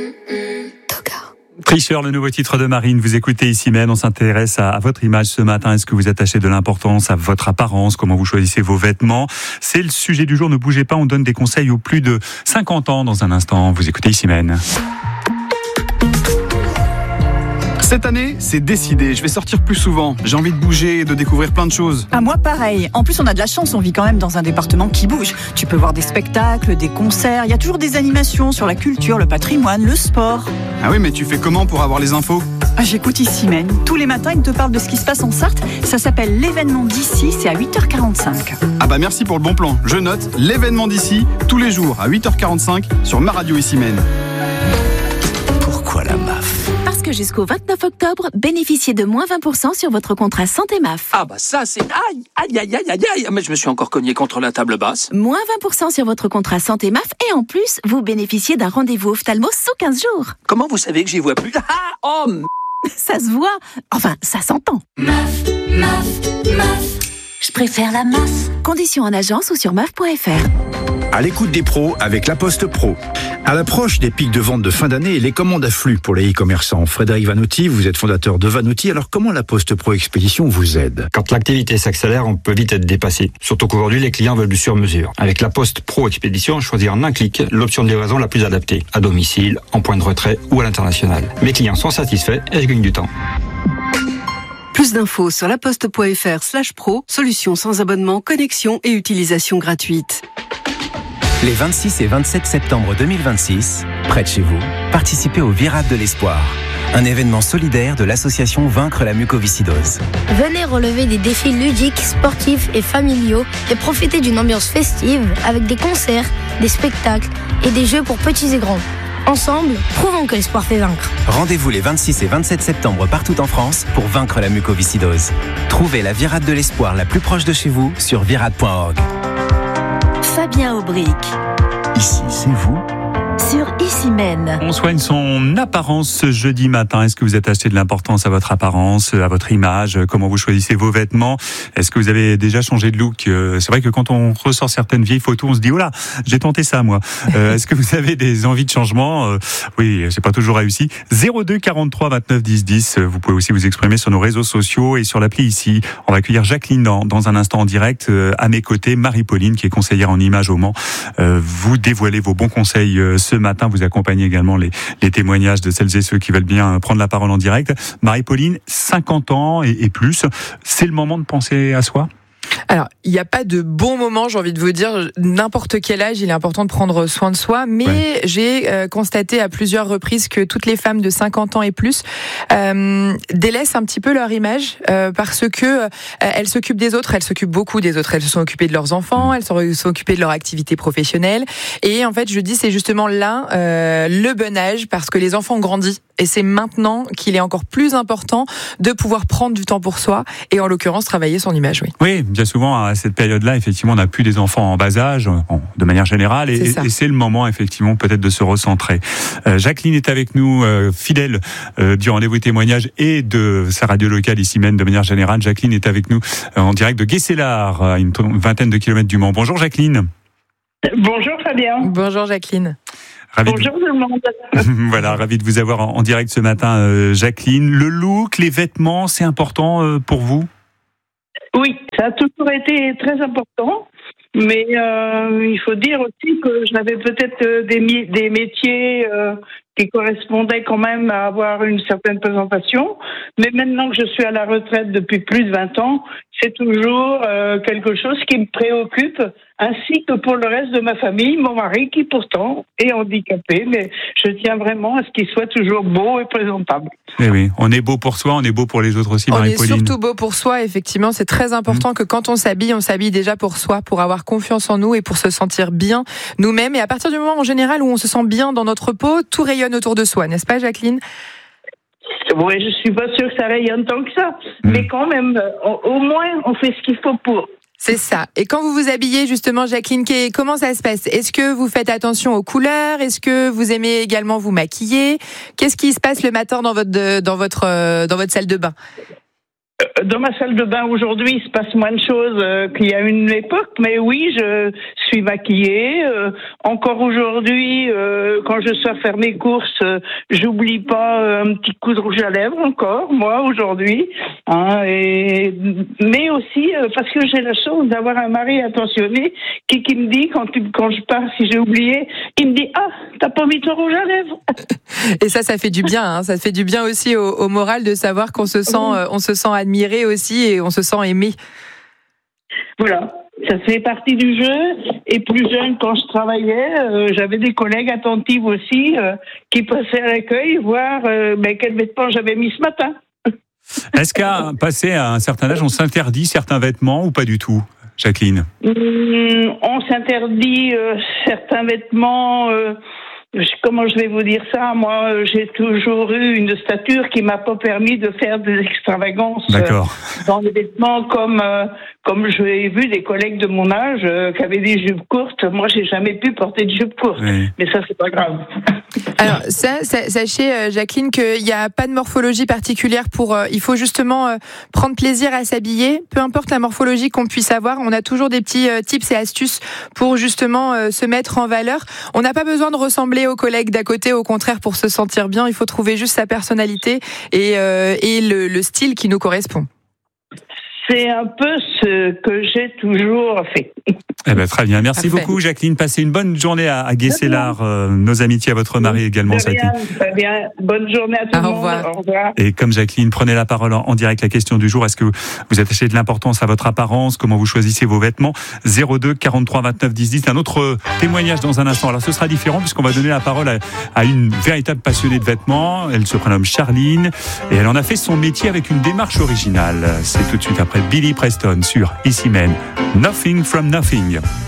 Tricheur, le nouveau titre de Marine. Vous écoutez ici même. On s'intéresse à votre image ce matin. Est-ce que vous attachez de l'importance à votre apparence? Comment vous choisissez vos vêtements? C'est le sujet du jour. Ne bougez pas. On donne des conseils aux plus de 50 ans dans un instant. Vous écoutez ici même. Cette année, c'est décidé, je vais sortir plus souvent. J'ai envie de bouger et de découvrir plein de choses. Ah, moi pareil. En plus, on a de la chance, on vit quand même dans un département qui bouge. Tu peux voir des spectacles, des concerts, il y a toujours des animations sur la culture, le patrimoine, le sport. Ah oui, mais tu fais comment pour avoir les infos? J'écoute ici même. Tous les matins, ils te parlent de ce qui se passe en Sarthe. Ça s'appelle l'événement d'ici, c'est à 8h45. Ah bah merci pour le bon plan. Je note l'événement d'ici, tous les jours à 8h45 sur ma radio ici même. Pourquoi la MAF? Parce que jusqu'au 29 octobre, bénéficiez de moins 20% sur votre contrat santé MAF. Ah bah ça c'est... Aïe. Mais je me suis encore cogné contre la table basse. Moins 20% sur votre contrat santé MAF et en plus, vous bénéficiez d'un rendez-vous ophtalmo sous 15 jours. Comment vous savez que j'y vois plus? Ça se voit. Enfin, ça s'entend. MAF. Je préfère la MAF. Conditions en agence ou sur maf.fr. À l'écoute des pros avec La Poste Pro. À l'approche des pics de vente de fin d'année, les commandes affluent pour les e-commerçants. Frédéric Vanotti, vous êtes fondateur de Vanotti. Alors comment La Poste Pro Expédition vous aide? Quand l'activité s'accélère, on peut vite être dépassé. Surtout qu'aujourd'hui, les clients veulent du sur-mesure. Avec La Poste Pro Expédition, choisir en un clic l'option de livraison la plus adaptée. À domicile, en point de retrait ou à l'international. Mes clients sont satisfaits et je gagne du temps. Plus d'infos sur laposte.fr/pro, solution sans abonnement, connexion et utilisation gratuite. Les 26 et 27 septembre 2026, près de chez vous, participez au Virade de l'Espoir, un événement solidaire de l'association Vaincre la mucoviscidose. Venez relever des défis ludiques, sportifs et familiaux et profitez d'une ambiance festive avec des concerts, des spectacles et des jeux pour petits et grands. Ensemble, prouvons que l'espoir fait vaincre. Rendez-vous les 26 et 27 septembre partout en France pour vaincre la mucoviscidose. Trouvez la Virade de l'Espoir la plus proche de chez vous sur virade.org. Fabien Aubric. Ici, c'est vous. Sur Ici Mène. On soigne son apparence ce jeudi matin. Est-ce que vous attachez de l'importance à votre apparence, à votre image? Comment vous choisissez vos vêtements? Est-ce que vous avez déjà changé de look? C'est vrai que quand on ressort certaines vieilles photos, on se dit, oh là, j'ai tenté ça, moi. Est-ce que vous avez des envies de changement? Oui, c'est pas toujours réussi. 02 43 29 10 10. Vous pouvez aussi vous exprimer sur nos réseaux sociaux et sur l'appli ici. On va accueillir Jacqueline dans un instant en direct. À mes côtés, Marie-Pauline, qui est conseillère en images au Mans. Vous dévoilez vos bons conseils ce matin. Vous accompagnez également les témoignages de celles et ceux qui veulent bien prendre la parole en direct. Marie-Pauline, 50 ans et plus, c'est le moment de penser à soi? Alors, il n'y a pas de bon moment, j'ai envie de vous dire. N'importe quel âge, il est important de prendre soin de soi. Mais j'ai constaté à plusieurs reprises que toutes les femmes de 50 ans et plus délaissent un petit peu leur image parce que elles s'occupent des autres, elles s'occupent beaucoup des autres. Elles se sont occupées de leurs enfants, elles se sont occupées de leur activité professionnelle. Et en fait, je dis, c'est justement là le bon âge parce que les enfants ont grandi. Et c'est maintenant qu'il est encore plus important de pouvoir prendre du temps pour soi et en l'occurrence travailler son image. Oui, bien souvent à cette période-là, effectivement, on n'a plus des enfants en bas âge, de manière générale, et c'est le moment, effectivement, peut-être de se recentrer. Jacqueline est avec nous, fidèle du rendez-vous témoignage et de sa radio locale ici même, de manière générale. Jacqueline est avec nous en direct de Guescélard, à une vingtaine de kilomètres du Mans. Bonjour Jacqueline. Bonjour Fabien. Bonjour Jacqueline. Bonjour tout le monde. Voilà, ravi de vous avoir en direct ce matin, Jacqueline. Le look, les vêtements, c'est important pour vous? Oui, ça a toujours été très important. Mais il faut dire aussi que j'avais peut-être des métiers qui correspondaient quand même à avoir une certaine présentation. Mais maintenant que je suis à la retraite depuis plus de 20 ans, c'est toujours quelque chose qui me préoccupe, ainsi que pour le reste de ma famille, mon mari qui pourtant est handicapé, mais je tiens vraiment à ce qu'il soit toujours beau et présentable. Eh oui, on est beau pour soi, on est beau pour les autres aussi, Marie-Pauline. On est surtout beau pour soi, effectivement, c'est très important que quand on s'habille déjà pour soi, pour avoir confiance en nous et pour se sentir bien nous-mêmes. Et à partir du moment en général où on se sent bien dans notre peau, tout rayonne autour de soi, n'est-ce pas Jacqueline ? Oui, je suis pas sûre que ça rayonne tant que ça, mais quand même, au moins on fait ce qu'il faut pour. C'est ça. Et quand vous vous habillez, justement, Jacqueline, comment ça se passe? Est-ce que vous faites attention aux couleurs? Est-ce que vous aimez également vous maquiller? Qu'est-ce qui se passe le matin dans votre salle de bain? Dans ma salle de bain aujourd'hui, il se passe moins de choses qu'il y a une époque, mais oui, je suis maquillée. Encore aujourd'hui, quand je sors faire mes courses, j'oublie pas un petit coup de rouge à lèvres encore, moi, aujourd'hui. Hein, mais aussi parce que j'ai la chance d'avoir un mari attentionné qui me dit, quand je pars, si j'ai oublié, il me dit « Ah, t'as pas mis ton rouge à lèvres ?» Et ça fait du bien, hein. Ça fait du bien aussi au moral de savoir qu'on se sent admiré aussi et on se sent aimé. Voilà, ça fait partie du jeu. Et plus jeune, quand je travaillais, j'avais des collègues attentives aussi qui passaient à l'accueil voir quel vêtement j'avais mis ce matin. Est-ce qu'à passer à un certain âge, on s'interdit certains vêtements ou pas du tout, Jacqueline ? On s'interdit certains vêtements. Comment je vais vous dire ça ? Moi, j'ai toujours eu une stature qui m'a pas permis de faire des extravagances dans les vêtements comme j'ai vu des collègues de mon âge qui avaient des jupes courtes. Moi, j'ai jamais pu porter de jupes courtes. Oui. Mais ça, c'est pas grave. Alors, sachez, Jacqueline, qu'il n'y a pas de morphologie particulière il faut justement prendre plaisir à s'habiller. Peu importe la morphologie qu'on puisse avoir, on a toujours des petits tips et astuces pour justement se mettre en valeur. On n'a pas besoin de ressembler aux collègues d'à côté, au contraire, pour se sentir bien. Il faut trouver juste sa personnalité et le style qui nous correspond. C'est un peu ce que j'ai toujours fait. Eh ben, très bien. Merci beaucoup, Jacqueline. Passez une bonne journée à Guesselard. Nos amitiés à votre mari également. Très bien. Bonne journée à tout le monde. Au revoir. Et comme Jacqueline, prenez la parole en direct. La question du jour, est-ce que vous attachez de l'importance à votre apparence ? Comment vous choisissez vos vêtements ? 02 43 29 10 10. Un autre témoignage dans un instant. Alors, ce sera différent puisqu'on va donner la parole à une véritable passionnée de vêtements. Elle se prénomme Charline et elle en a fait son métier avec une démarche originale. C'est tout de suite après Billy Preston sur Ici Même. Nothing from Nothing.